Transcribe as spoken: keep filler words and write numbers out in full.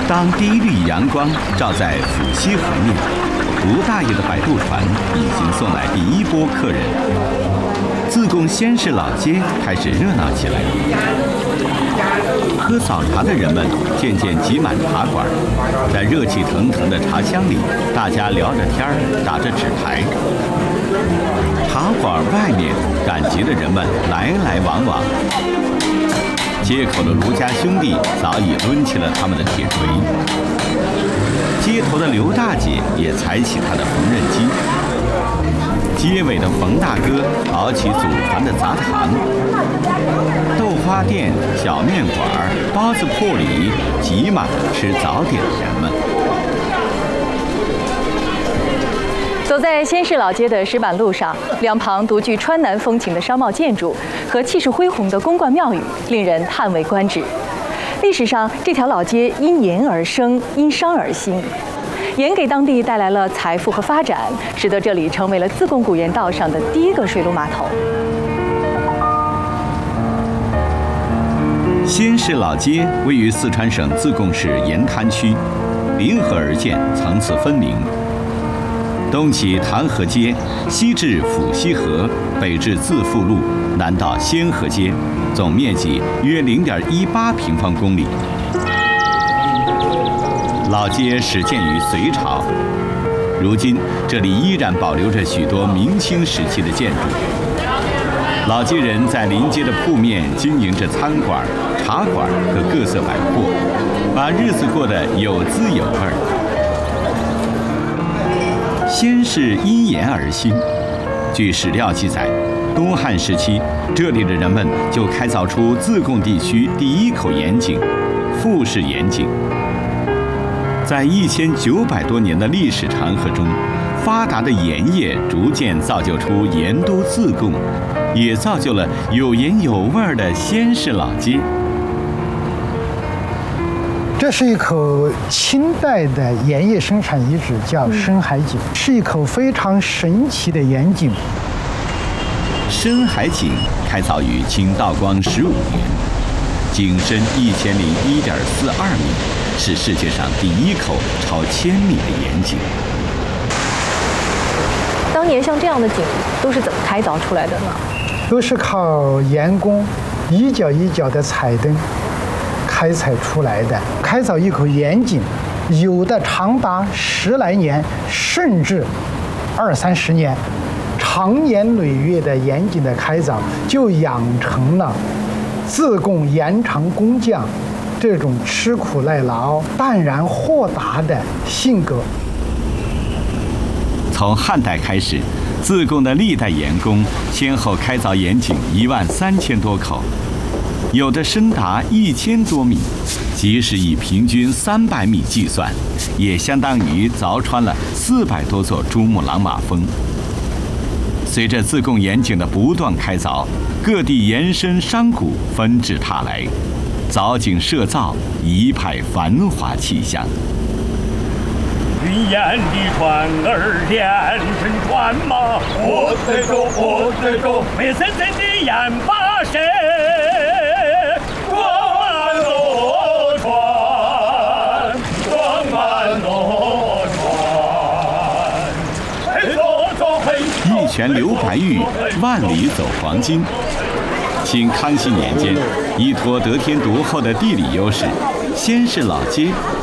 当第一缕阳光照在府西河面，吴大爷的摆渡船已经送来第一波客人，自贡先市老街开始热闹起来。喝早茶的人们渐渐挤满茶馆，在热气腾腾的茶香里，大家聊着天儿，打着纸牌。茶馆外面赶集的人们来来往往，街口的卢家兄弟早已抡起了他们的铁锤，街头的刘大姐也踩起她的缝纫机，街尾的冯大哥熬起祖传的杂糖，豆花店、小面馆、包子铺里挤满了吃早点的人们。 走在先市老街的石板路上，两旁独具川南风情的商贸建筑和气势恢宏的宫观庙宇，令人叹为观止。历史上，这条老街因盐而生，因商而兴。盐给当地带来了财富和发展，使得这里成为了自贡古盐道上的第一个水陆码头。 先市老街位于四川省自贡市盐滩区，临河而建，层次分明。东起潭河街，西至府西河，北至自富路，南到仙河街，总面积约零点一八平方公里。老街始建于隋朝，如今这里依然保留着许多明清时期的建筑。老街人在临街的铺面经营着餐馆、茶馆和各色百货，把日子过得有滋有味儿。先是因盐而兴，据史料记载，东汉时期，这里的人们就开凿出自贡地区第一口盐井——富士盐井。在一千九百多年的历史长河中，发达的盐业逐渐造就出盐都自贡，也造就了有盐有味儿的先市老街。 这是一口清代的盐业生产遗址，叫深海井，是一口非常神奇的盐井。 深海井开凿于清道光十五年，井深一千零一点四二米，是世界上第一口超千米的盐井。 当年像这样的井都是怎么开凿出来的呢？ 都是靠盐工一脚一脚的踩蹬开采出来的。开凿一口盐井，有的长达十来年，甚至二三十年，长年累月的盐井的开凿，就养成了自贡盐场工匠这种吃苦耐劳、淡然豁达的性格。 从汉代开始，自贡的历代盐工先后开凿盐井一万三千多口，有的深达一千多米，即使以平均三百米计算，也相当于凿穿了四百多座珠穆朗玛峰。随着自贡盐井的不断开凿，各地盐参商贾纷至沓来，凿井设灶，一派繁华气象。 云烟的船儿连成船马，我在走，我在走，美森森的烟把身，装满罗船，装满罗船，走走嘿。 一泉流白玉，万里走黄金。清康熙年间，依托得天独厚的地理优势，先市老街